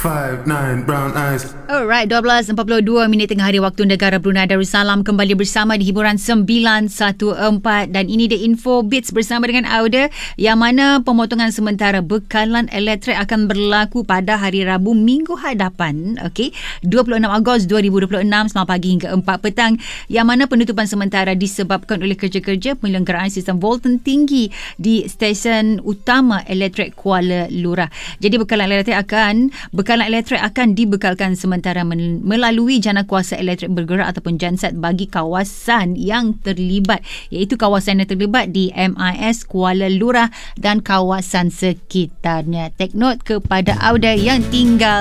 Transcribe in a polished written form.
5'9", brown eyes. Alright, 12.42 minit tengah hari waktu negara Brunei Darussalam, kembali bersama di hiburan 914 dan ini The Info Bits bersama dengan Auda, yang mana pemotongan sementara bekalan elektrik akan berlaku pada hari Rabu minggu hadapan, 26 Ogos 2026 selamat pagi hingga 4 petang, yang mana penutupan sementara disebabkan oleh kerja-kerja penyelenggaraan sistem volten tinggi di stesen utama elektrik Kuala Lurah. Jadi bekalan elektrik akan dibekalkan sementara melalui jana kuasa elektrik bergerak ataupun genset bagi kawasan yang terlibat, iaitu kawasan yang terlibat di MIS Kuala Lurah dan kawasan sekitarnya. Take note kepada Auda yang tinggal